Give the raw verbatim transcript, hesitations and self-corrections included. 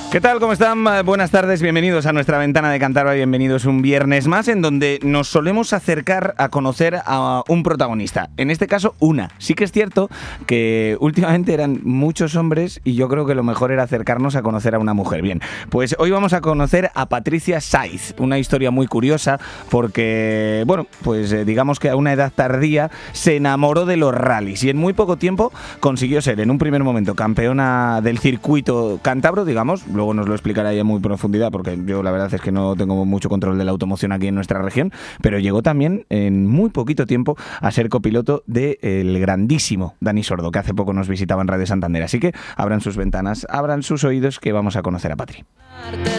¿Qué tal? ¿Cómo están? Buenas tardes, bienvenidos a nuestra ventana de Cantabria, bienvenidos un viernes más en donde nos solemos acercar a conocer a un protagonista, en este caso una. Sí que es cierto que últimamente eran muchos hombres y yo creo que lo mejor era acercarnos a conocer a una mujer. Bien, pues hoy vamos a conocer a Patricia Saiz, una historia muy curiosa porque, bueno, pues eh, digamos que a una edad tardía se enamoró de los rallies y en muy poco tiempo consiguió ser en un primer momento campeona del circuito cántabro, digamos. Luego nos lo explicará ella muy profundidad porque yo la verdad es que no tengo mucho control de la automoción aquí en nuestra región, pero llegó también en muy poquito tiempo a ser copiloto del grandísimo Dani Sordo, que hace poco nos visitaba en Radio Santander. Así que abran sus ventanas, abran sus oídos, que vamos a conocer a Patri.